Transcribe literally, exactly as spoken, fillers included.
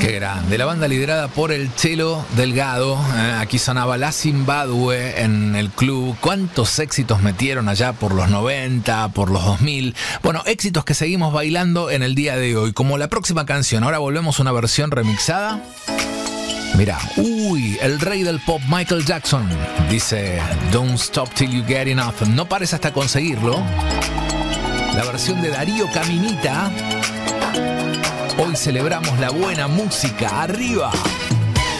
Qué grande. La banda liderada por el Chelo Delgado. Eh, aquí sonaba La Zimbabue en el club. ¿Cuántos éxitos metieron allá por los noventa, por los dos mil? Bueno, éxitos que seguimos bailando en el día de hoy. Como la próxima canción. Ahora volvemos a una versión remixada. Mirá, uy, el rey del pop Michael Jackson dice Don't stop till you get enough. No pares hasta conseguirlo. La versión de Darío Caminita. Hoy celebramos la buena música. ¡Arriba!